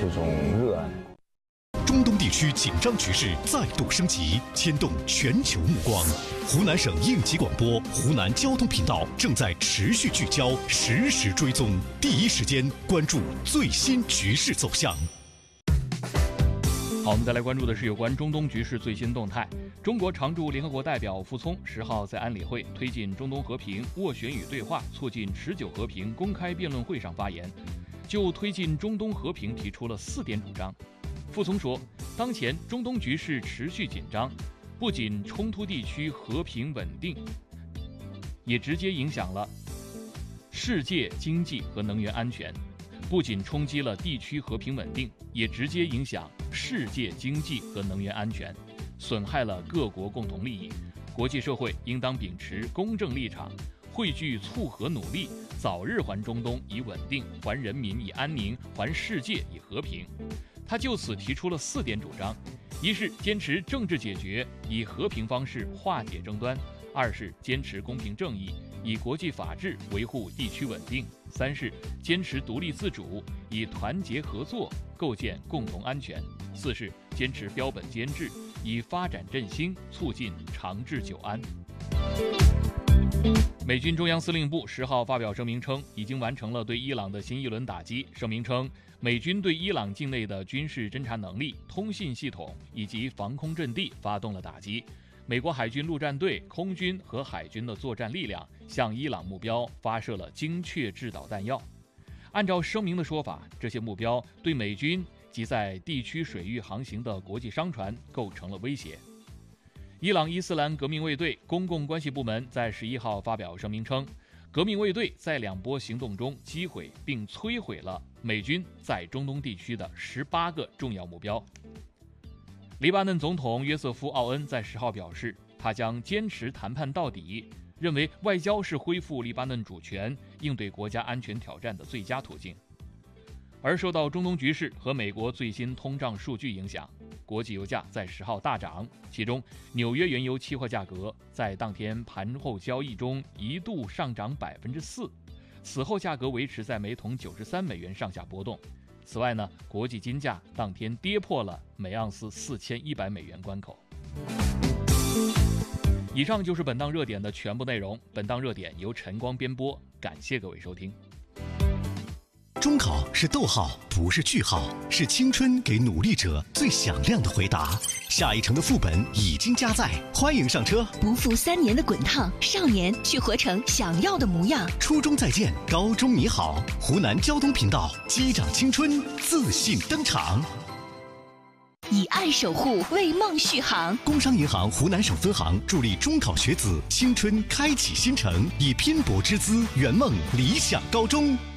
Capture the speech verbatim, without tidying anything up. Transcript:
这种热爱。 中东地区紧张局势再度升级，牵动全球目光。湖南省应急广播、湖南交通频道正在持续聚焦、实时追踪，第一时间关注最新局势走向。 好，我们再来关注的是有关中东局势最新动态。中国常驻联合国代表傅聪十号在安理会推进中东和平斡旋与对话、促进持久和平公开辩论会上发言，就推进中东和平提出了四点主张。傅聪说，当前中东局势持续紧张，不仅冲突地区和平稳定，也直接影响了世界经济和能源安全。不仅冲击了地区和平稳定，也直接影响世界经济和能源安全，损害了各国共同利益。国际社会应当秉持公正立场，汇聚促和努力，早日还中东以稳定，还人民以安宁，还世界以和平。他就此提出了四点主张：一是坚持政治解决，以和平方式化解争端；二是坚持公平正义，以国际法治维护地区稳定；三是坚持独立自主，以团结合作构建共同安全；四是坚持标本兼治，以发展振兴促进长治久安。美军中央司令部十号发表声明称，已经完成了对伊朗的新一轮打击。声明称，美军对伊朗境内的军事侦察能力、通信系统以及防空阵地发动了打击。美国海军陆战队、空军和海军的作战力量向伊朗目标发射了精确制导弹药。按照声明的说法，这些目标对美军及在地区水域航行的国际商船构成了威胁。伊朗伊斯兰革命卫队公共关系部门在十一号发表声明称，革命卫队在两波行动中击毁并摧毁了美军在中东地区的十八个重要目标。黎巴嫩总统约瑟夫·奥恩在十号表示，他将坚持谈判到底，认为外交是恢复黎巴嫩主权、应对国家安全挑战的最佳途径。而受到中东局势和美国最新通胀数据影响，国际油价在十号大涨，其中纽约原油期货价格在当天盘后交易中一度上涨百分之四，此后价格维持在每桶九十三美元上下波动。此外呢，国际金价当天跌破了每盎司四千一百美元关口。以上就是本档热点的全部内容。本档热点由晨光编播，感谢各位收听。 中考是逗号，不是句号，是青春给努力者最响亮的回答。下一城的副本已经加载，欢迎上车。 不负三年的滚烫，少年去活成想要的模样。 初中再见，高中你好。湖南交通频道，击掌青春，自信登场。 以爱守护，为梦续航。 工商银行湖南省分行助力中考学子青春开启新程，以拼搏之姿圆梦理想高中。